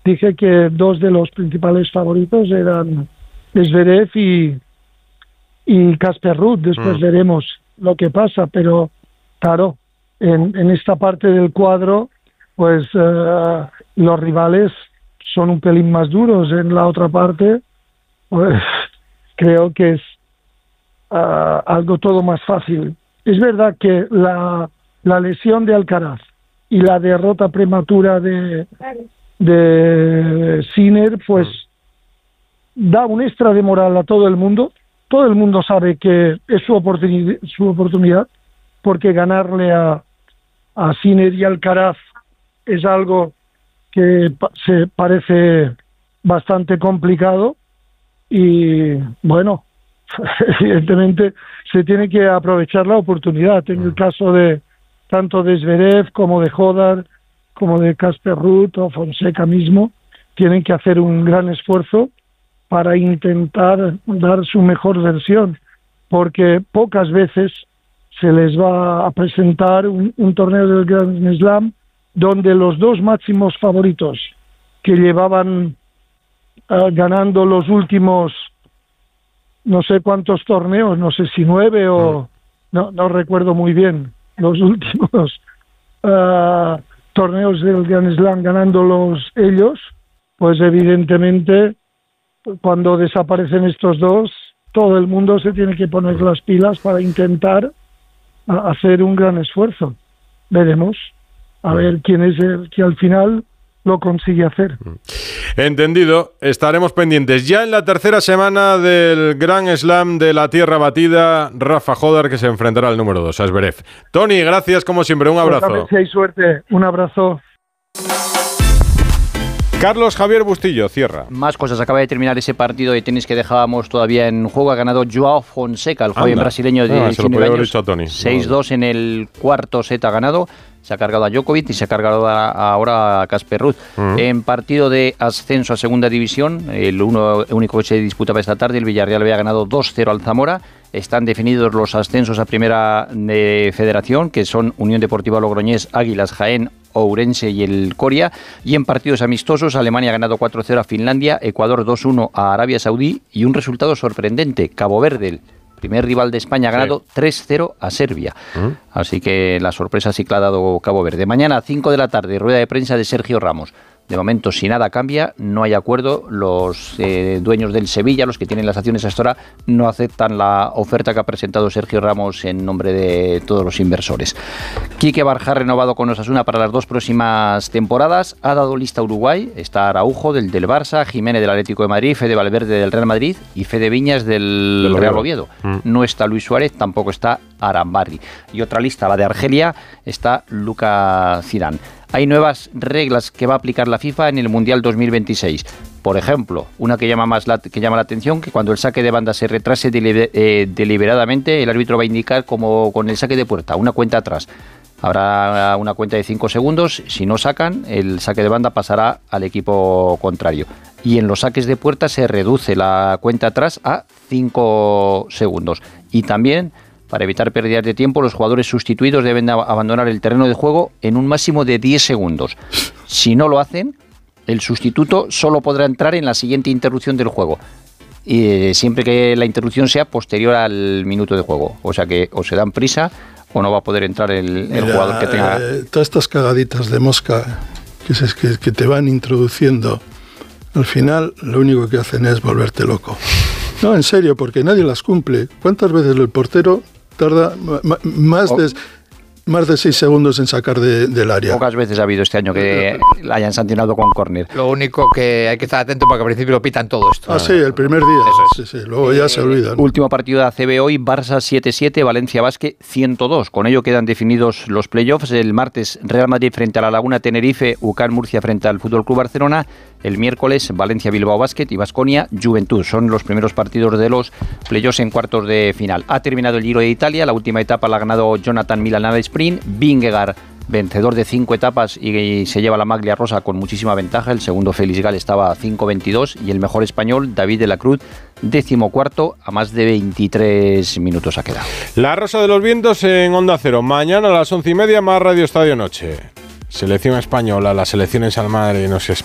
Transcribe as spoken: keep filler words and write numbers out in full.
dije que dos de los principales favoritos eran Zverev y y Casper Ruud. Después mm. veremos lo que pasa, pero claro, en, en esta parte del cuadro, pues uh, los rivales son un pelín más duros. En la otra parte, pues creo que es uh, algo todo más fácil. Es verdad que la, la lesión de Alcaraz y la derrota prematura de, de Sinner, pues mm. da un extra de moral a todo el mundo. Todo el mundo sabe que es su oportunidad, su oportunidad, porque ganarle a, a Sinner y Alcaraz es algo que pa- se parece bastante complicado y, bueno, evidentemente se tiene que aprovechar la oportunidad. En el caso de tanto de Zverev como de Hodar, como de Casper Ruud o Fonseca mismo, tienen que hacer un gran esfuerzo para intentar dar su mejor versión, porque pocas veces se les va a presentar un, un torneo del Grand Slam donde los dos máximos favoritos que llevaban uh, ganando los últimos no sé cuántos torneos, no sé si nueve o no, no recuerdo muy bien, los últimos uh, torneos del Grand Slam ganándolos ellos, pues evidentemente cuando desaparecen estos dos, todo el mundo se tiene que poner las pilas para intentar a, hacer un gran esfuerzo. Veremos a ver quién es el que al final lo consigue hacer. Entendido, estaremos pendientes. Ya en la tercera semana del Grand Slam de la Tierra Batida, Rafa Hodar, que se enfrentará al número dos, a Zverev. Tony, gracias como siempre, un abrazo. Pues a ver si hay suerte, un abrazo. Carlos Javier Bustillo, cierra. Más cosas. Acaba de terminar ese partido de tenis que dejábamos todavía en juego. Ha ganado Joao Fonseca, el joven Anda. brasileño de ah, diecinueve años. Tony. seis dos en el cuarto set ha ganado. Se ha cargado a Djokovic y se ha cargado a, a ahora a Casper Ruud. Uh-huh. En partido de ascenso a segunda división, el, uno, el único que se disputaba esta tarde, el Villarreal había ganado dos cero al Zamora. Están definidos los ascensos a primera de federación, que son Unión Deportiva Logroñés, Águilas, Jaén, Ourense y el Coria. Y en partidos amistosos, Alemania ha ganado cuatro cero a Finlandia, Ecuador dos uno a Arabia Saudí y un resultado sorprendente, Cabo Verde, el primer rival de España, ha ganado sí. tres cero a Serbia. ¿Mm? Así que la sorpresa sí que la ha dado Cabo Verde. Mañana a cinco de la tarde, rueda de prensa de Sergio Ramos. De momento, si nada cambia, no hay acuerdo. Los eh, dueños del Sevilla, los que tienen las acciones hasta ahora, no aceptan la oferta que ha presentado Sergio Ramos en nombre de todos los inversores. Quique Barja ha renovado con Osasuna para las dos próximas temporadas. Ha dado lista a Uruguay. Está Araujo del, del Barça, Jiménez del Atlético de Madrid, Fede Valverde del Real Madrid y Fede Viñas del, del Real Oviedo. Mm. No está Luis Suárez, tampoco está Arambarri. Y otra lista, la de Argelia, está Luka Zidane. Hay nuevas reglas que va a aplicar la FIFA en el Mundial dos mil veintiséis. Por ejemplo, una que llama más la, que llama la atención, que cuando el saque de banda se retrase deliber, eh, deliberadamente, el árbitro va a indicar como con el saque de puerta, una cuenta atrás. Habrá una cuenta de cinco segundos, si no sacan, el saque de banda pasará al equipo contrario. Y en los saques de puerta se reduce la cuenta atrás a cinco segundos. Y también, para evitar pérdidas de tiempo, los jugadores sustituidos deben abandonar el terreno de juego en un máximo de diez segundos. Si no lo hacen, el sustituto solo podrá entrar en la siguiente interrupción del juego. Y eh, siempre que la interrupción sea posterior al minuto de juego. O sea que o se dan prisa o no va a poder entrar el, el Mira, jugador que tenga... Eh, todas estas cagaditas de mosca que, se, que, que te van introduciendo, al final lo único que hacen es volverte loco. No, en serio, porque nadie las cumple. ¿Cuántas veces el portero tarda m- más de... Más de seis segundos en sacar de, del área? Pocas veces ha habido este año que la hayan sancionado con córner. Lo único que hay que estar atento porque al principio lo pitan todo esto. Ah, sí, el primer día. Eso es. Sí, sí, luego ya eh, se olvidan. Último partido de A C B hoy, Barça siete siete, Valencia Basket ciento dos. Con ello quedan definidos los playoffs. El martes, Real Madrid frente a La Laguna Tenerife, U C A M Murcia frente al F C Barcelona. El miércoles, Valencia Bilbao Basket y Baskonia Juventud. Son los primeros partidos de los playoffs en cuartos de final. Ha terminado el Giro de Italia. La última etapa la ha ganado Jonathan Milan al sprint. Vingegaard, vencedor de cinco etapas y se lleva la maglia rosa con muchísima ventaja. El segundo, Félix Gal, estaba a cinco veintidós. Y el mejor español, David de la Cruz, décimo cuarto, a más de veintitrés minutos ha quedado. La Rosa de los Vientos en Onda Cero. Mañana a las once y media, más Radio Estadio Noche. Selección española, la selección en San Madrid nos